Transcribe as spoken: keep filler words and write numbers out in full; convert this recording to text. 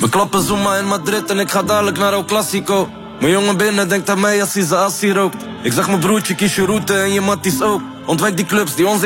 We klappen Zuma in Madrid en ik ga dadelijk naar El Clasico. Mijn jongen binnen denkt aan mij als hij zijn assie rookt. Ik zeg mijn broertje, kies je route en je matties ook. Ontwijk die clubs die ons